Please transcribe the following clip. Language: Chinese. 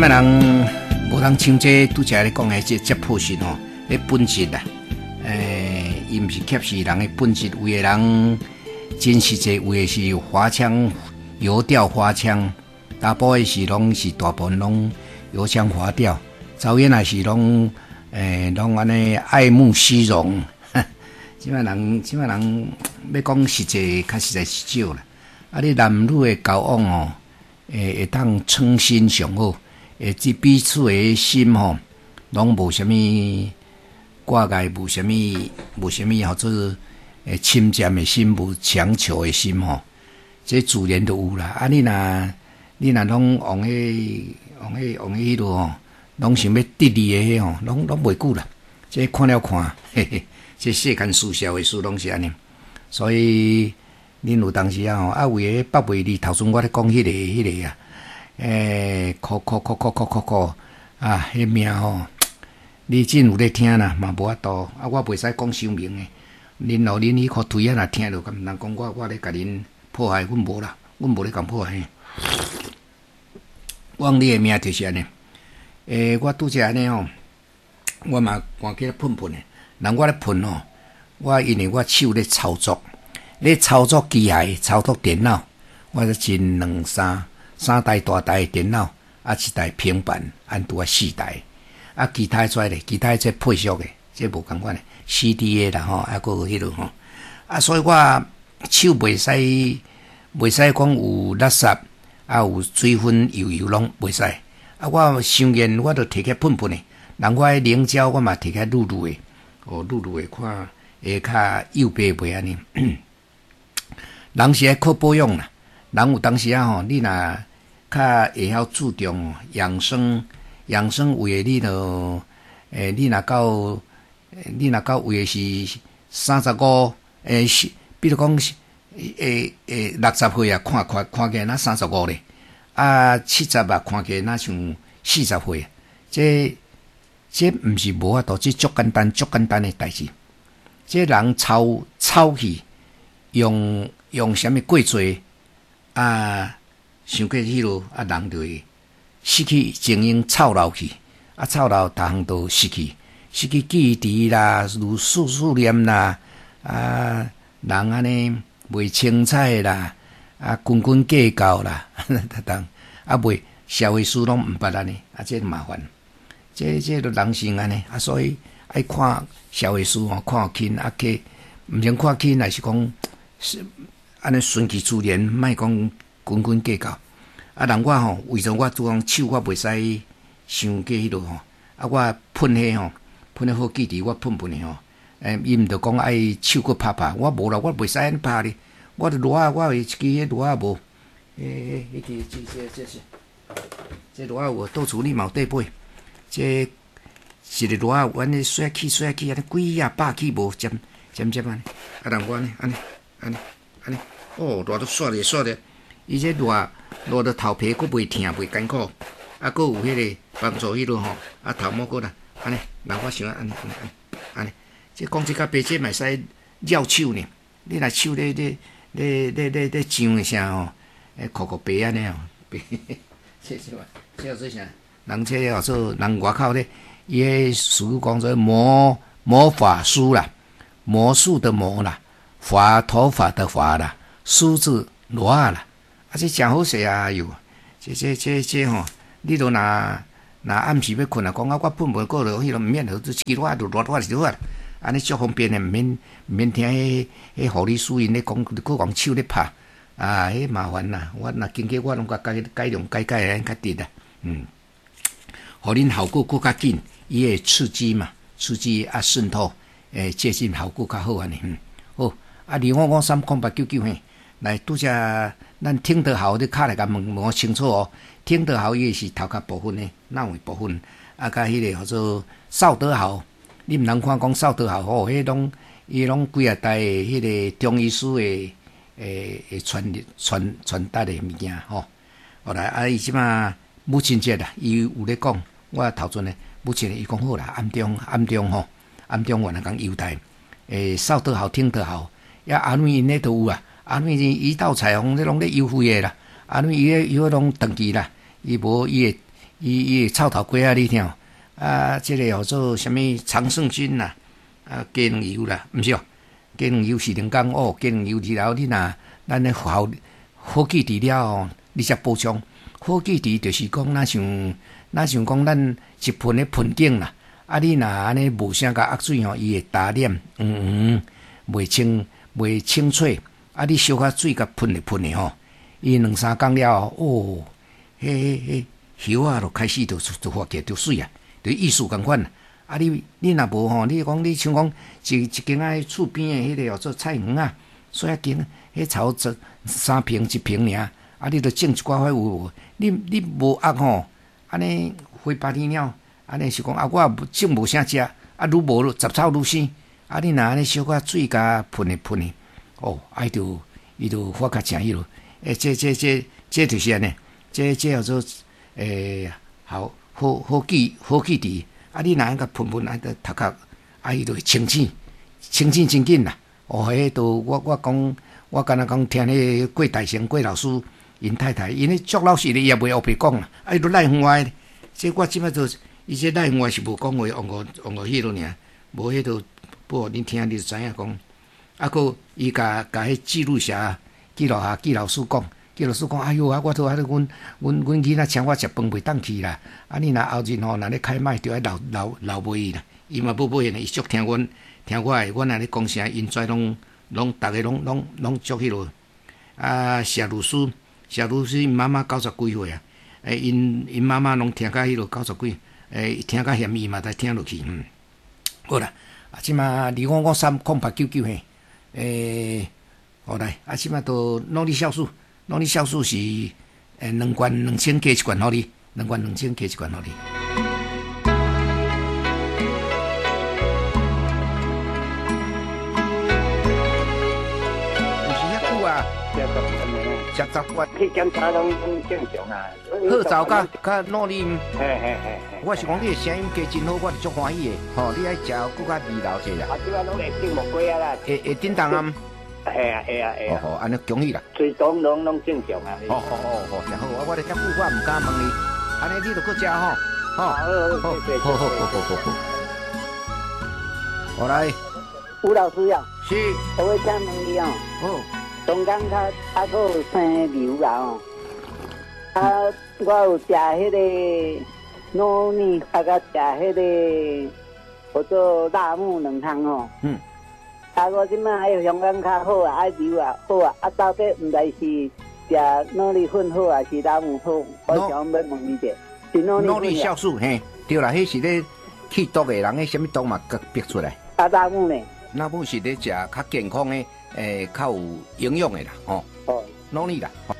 摆人无通像这拄则咧讲诶，这解剖学吼，咧本质啦，伊毋是揭示人诶本质，有诶人真实际，有诶是花腔油调花腔，大部分是拢是大部分拢油腔滑调，zaw演也是拢拢安尼爱慕虚荣，即摆人要讲实际，较实在是少啦。啊，你男女诶交往哦，会当称心上好，即彼此诶心吼，拢无啥物挂碍，无啥物号做侵占诶心，无强求诶心吼，这自然都有啦。啊，你若拢往迄落吼，拢想要得利诶吼，拢袂久啦。这看了看，嘿嘿，这世间事社会事拢是安尼，所以。恁有当时啊为个北纬里头先我咧讲迄个啊，哭啊，迄名吼，你真有咧听啦，嘛无法度啊，我袂使讲声明诶。恁迄颗推啊，若听着，咁人讲我咧甲恁破坏，阮无啦，阮无咧共破坏。我讲你诶名就是安尼，我拄则安尼吼，我嘛赶起来喷诶，人我咧喷吼，我因为我手咧操作。咧操作机械、操作电脑，我咧真三台大台电脑，啊一台平板，按拄啊4台，啊其他出来咧，其他这配属的，这无共款的 CD 的啦吼，啊个迄落吼，啊所以我手袂使讲有垃圾，啊有水分油拢袂使，啊我伤严我就摕起喷的，人我迄棱胶我嘛摕起撸的，撸的看会较幼白袂安尼。人是爱靠保养啦，人有当时吼，你若较会晓注重养生为的你若到为的是35，比如讲60岁啊，看起来那35咧，啊70啊，看起来那像40岁，这毋是无法度，这足简单的代志，这人操去用啥物过做啊？想过迄落啊，人就会失去经营操劳去，啊操劳逐项都失去记忆啦，如思念啦，啊人安尼袂清彩啦，啊斤计较啦，等啊袂社会事拢毋捌安尼，啊这麻烦，这都人性安尼，啊所以爱看社会事吼，看轻啊去，毋通看轻，还是讲是。安尼顺其自然，莫讲斤计较。啊，人我吼，为着我做讲手，我袂使伤过迄落吼。啊，我喷迄吼，喷咧好记伫我喷的吼。伊毋着讲爱手搁拍，我无啦，我袂使安尼拍咧。我着螺啊，我有一支迄螺啊无。迄支这螺啊有倒厝里嘛有底买。这一个螺啊，安尼甩起，安尼几啊百起无，尖安尼。啊，人我安尼。哦，热都刷咧，伊这热到头皮佫袂痛袂艰苦，啊，佫有迄个帮助迄落吼，啊头毛佫啦，安尼，人我想安尼，这讲这较白，这嘛使绕手呢。你若手咧上诶啥吼，酷白安尼吼，白，这叫做啥？人这叫做人外口咧，伊迄俗语讲做魔法书啦，魔术的魔啦。发头发的发啦，梳子罗啊啦，啊这真好势啊哟！这吼，你都若暗时要困啊，讲啊我喷无过了，迄个毋免好，其他就热就好啊。安尼足方便诶，毋免听迄护理师因咧讲，佫讲手咧拍啊，迄麻烦啦。我若经过我拢甲改良改安较直啦，互恁效果佫较紧，伊会刺激啊渗透，接近效果较好安尼，好。啊，25530899嘿，来拄则咱听得好，你卡来甲问清楚哦。听得好，伊是头壳部分诶，脑的部分，啊，甲迄个叫做邵德豪，你毋通看讲邵德豪吼，伊拢几啊代迄个中医师诶传达诶物件吼。后来啊，伊即马母亲节啦，伊有咧讲，我头阵咧母亲伊讲好啦，暗中吼，暗中我来讲优待，邵德豪听得好。呀，阿妹因咧都有啊，阿妹伊到彩虹咧拢咧优惠诶啦，阿妹伊拢登记啦，伊无伊伊臭头粿啊，你听这个叫做什么长胜军啦，鸡卵油啦，毋是哦，鸡卵油是人讲哦，鸡卵油然后你若咱咧好记除了哦，你才补充。好记除就是讲，若像讲咱一盆咧盆景啦，你若安尼无啥甲压水吼，伊会打脸，袂清脆。你烧较水甲喷咧吼，伊2-3工了哦，迄叶啊，就开始就发起就水啊，就意思共款啦。你若无吼，你讲你像讲一间仔厝边诶，迄个叫做菜园啊，所以间迄草3平1平尔，你着种一寡花有，你无压吼，安尼花8天了，安尼是讲我种无啥食，愈无杂草愈生，你若安尼小可水甲喷咧，哦，伊就发较诚意咯。这就是安尼，这叫做好记伫。你若安甲喷得头壳，伊就会清醒真紧啦。哦，迄都我讲，我敢若讲听迄郭大成郭老师因太太，因咧足老实咧，也袂后白讲啦。伊都赖话的，这我即摆都伊这赖话是无讲话，往个迄落尔，无迄都不互恁听，你就知影讲。个伊甲迄记录下，记录下，记老师讲。叫老师讲，哎哟我都阮囡仔请我食饭袂当去啦。你若后日吼，若咧开麦，着爱留袂伊啦。伊嘛不现，伊足听阮的，阮若咧讲啥，因跩拢逐个拢足迄落。谢律师因妈妈90几岁啊，因妈妈拢听甲迄落90几，听甲嫌伊嘛才听落去。好啦，即马255-3 0899嘿，好来，即马都努力酵素。农历酵素是2罐2000加一罐互你，2罐2000加一罐互你。不是遐久啊，10罐。 去检查拢正常啊。 好走甲努力。 嘿。 我是讲你的声音加真好，我是足欢喜的。吼，你爱食搁较味道些啦。 即摆拢会顶无过啊啦。 会顶当啊。 系啊。 好，安尼恭喜啦！ 最终拢正常啊。 好，真好。我咧遮久，我毋敢问你，安尼你著搁食吼。好。我来。 吴老师啊。 是。 我请问你哦。 好。 中间较有生牛啦哦。我有食迄个糯米，甲食迄个叫做辣木2汤哦。我即摆爱香港较好啊，爱牛啊好啊，到底毋知是食糯米粉好啊，是辣木好？我想要问你者，是糯米酵素嘿，对啦，迄是咧去毒的人，迄什么毒嘛，甲逼出来。 辣木呢？ 辣木是咧食较健康的，较有营养的啦，吼。糯米啦，吼。